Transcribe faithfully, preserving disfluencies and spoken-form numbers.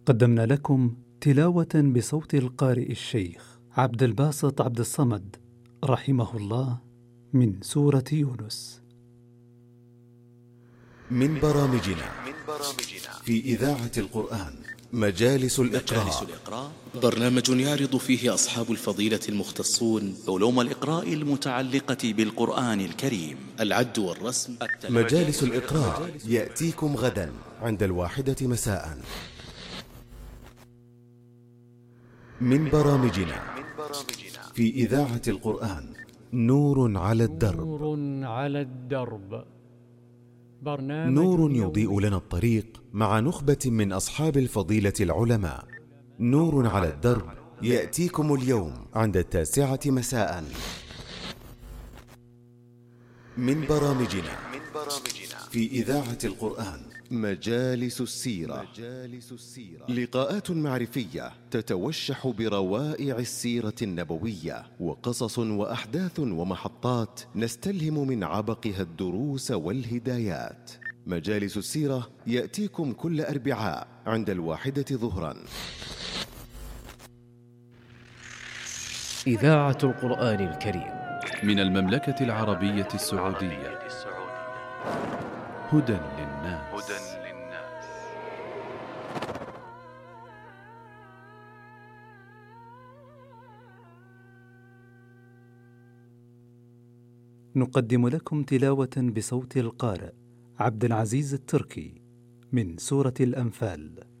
قدمنا لكم تلاوة بصوت القارئ الشيخ عبد الباسط عبد الصمد رحمه الله من سورة يونس. من برامجنا في إذاعة القرآن مجالس الإقراء، برنامج يعرض فيه أصحاب الفضيلة المختصون علوم الإقراء المتعلقة بالقرآن الكريم، العد والرسم. مجالس الإقراء يأتيكم غدا عند الواحدة مساء. من برامجنا في إذاعة القرآن نور على الدرب. نور على الدرب، برنامج نور يضيء لنا الطريق مع نخبة من أصحاب الفضيلة العلماء. نور على الدرب يأتيكم اليوم عند التاسعة مساء. من برامجنا في إذاعة القرآن مجالس السيرة، لقاءات معرفية تتوشح بروائع السيرة النبوية، وقصص وأحداث ومحطات نستلهم من عبقها الدروس والهدايات. مجالس السيرة يأتيكم كل أربعاء عند الواحدة ظهرا. إذاعة القرآن الكريم من المملكة العربية السعودية، هدى للناس. نقدم لكم تلاوة بصوت القارئ عبد العزيز التركي من سورة الأنفال.